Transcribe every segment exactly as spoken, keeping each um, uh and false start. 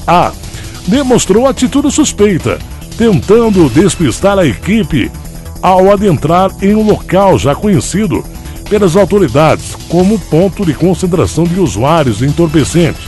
A demonstrou atitude suspeita, tentando despistar a equipe ao adentrar em um local já conhecido pelas autoridades como ponto de concentração de usuários de entorpecente.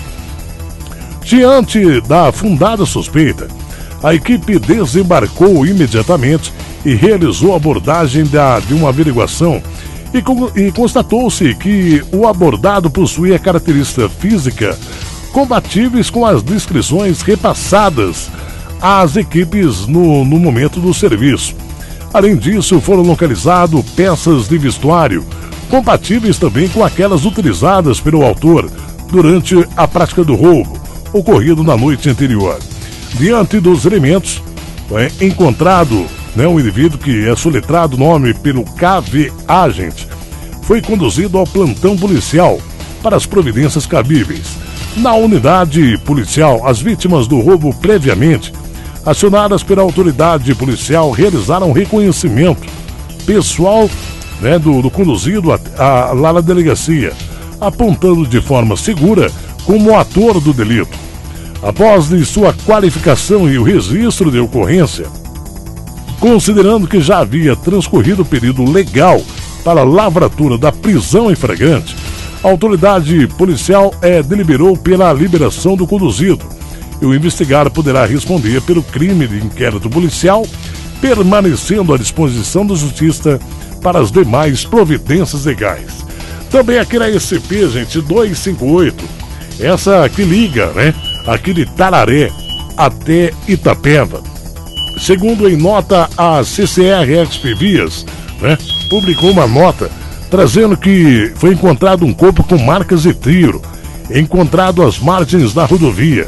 Diante da fundada suspeita, a equipe desembarcou imediatamente e realizou a abordagem da, de uma averiguação e, com, e constatou-se que o abordado possuía características físicas compatíveis com as descrições repassadas às equipes no, no momento do serviço. Além disso, foram localizadas peças de vestuário compatíveis também com aquelas utilizadas pelo autor durante a prática do roubo, ocorrido na noite anterior. Diante dos elementos, é encontrado né, um indivíduo que é soletrado nome pelo K V Agent, foi conduzido ao plantão policial para as providências cabíveis. Na unidade policial, as vítimas do roubo previamente acionadas pela autoridade policial realizaram reconhecimento pessoal né, do, do conduzido a, a, lá na delegacia, apontando de forma segura como o ator do delito. Após de sua qualificação e o registro de ocorrência, considerando que já havia transcorrido o período legal para a lavratura da prisão em flagrante, a autoridade policial é, deliberou pela liberação do conduzido e o investigado poderá responder pelo crime de inquérito policial, permanecendo à disposição da justiça para as demais providências legais. Também aqui na E C P, gente, duzentos e cinquenta e oito, essa que liga, né, aqui de Tararé até Itapeva. Segundo em nota, a C C R Exp Vias, né, publicou uma nota trazendo que foi encontrado um corpo com marcas de tiro, encontrado às margens da rodovia.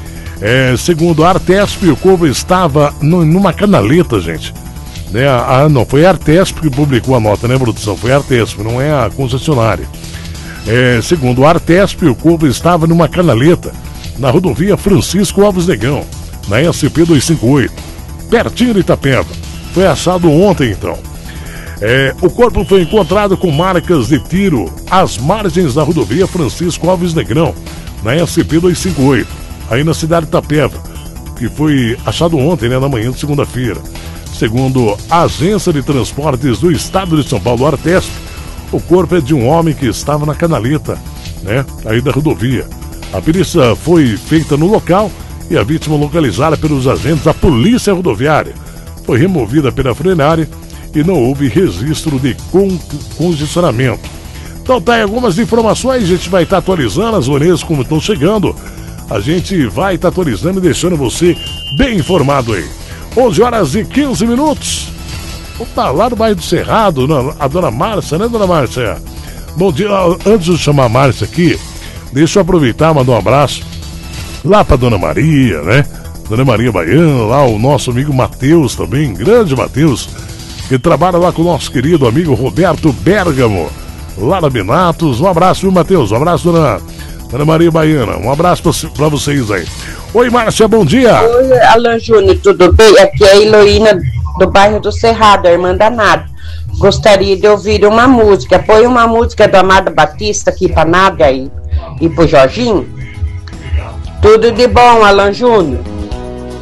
É, segundo a Artesp, o corpo estava no, numa canaleta, gente. Né, a, não, foi a Artesp que publicou a nota, né, produção? Foi a Artesp, não é a concessionária. É, segundo a Artesp, o corpo estava numa canaleta na rodovia Francisco Alves Negão, na S P duzentos e cinquenta e oito, pertinho de Itapeva. Foi achado ontem, então. É, o corpo foi encontrado com marcas de tiro às margens da rodovia Francisco Alves Negrão, na S P duzentos e cinquenta e oito, aí na cidade de Itapeva, que foi achado ontem, né, na manhã de segunda-feira. Segundo a Agência de Transportes do Estado de São Paulo, Artesp, o corpo é de um homem que estava na canaleta, né, aí da rodovia. A perícia foi feita no local e a vítima localizada pelos agentes da Polícia Rodoviária foi removida pela frenária e não houve registro de con congestionamento. Então tá aí algumas informações, a gente vai estar tá atualizando as orelhas como estão chegando. A gente vai estar tá atualizando e deixando você bem informado aí. onze horas e quinze minutos. Opa, lá no bairro do Cerrado, a dona Márcia, né, dona Márcia? Bom dia, antes de chamar a Márcia aqui, deixa eu aproveitar e mandar um abraço lá pra dona Maria, né? Dona Maria Baiana, lá o nosso amigo Matheus também, grande Matheus, que trabalha lá com o nosso querido amigo Roberto Bergamo, lá na Benatos. Um abraço, viu, Matheus? Um abraço, dona, dona Maria Baiana. Um abraço pra, pra vocês aí. Oi, Márcia, bom dia. Oi, Alan Júnior, tudo bem? Aqui é a Heloína do bairro do Cerrado, a irmã Danada. Gostaria de ouvir uma música. Põe uma música do Amado Batista aqui pra Nádia e, e pro Jorginho. Tudo de bom, Alan Júnior.